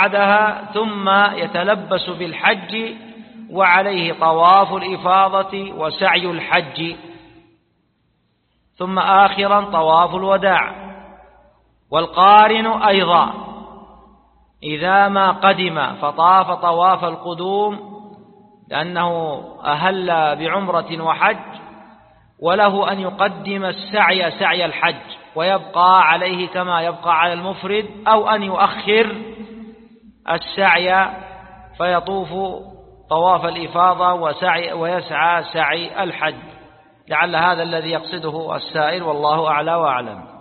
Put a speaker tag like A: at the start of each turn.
A: بعدها ثم يتلبس بالحج وعليه طواف الإفاضة وسعي الحج، ثم آخرا طواف الوداع. والقارن أيضا إذا ما قدم فطاف طواف القدوم لأنه أهل بعمرة وحج، وله أن يقدم السعي سعي الحج ويبقى عليه كما يبقى على المفرد، أو أن يؤخر السعي فيطوف طواف الإفاضة ويسعى سعي الحج، لعل هذا الذي يقصده السائل، والله أعلى وأعلم.